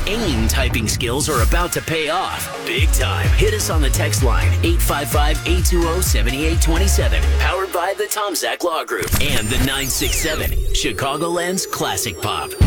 AIM typing skills are about to pay off big time. Hit us on the text line 855-820-7827. Powered by the Tom Zach Law Group and the 967 Chicagoland's Classic Pop.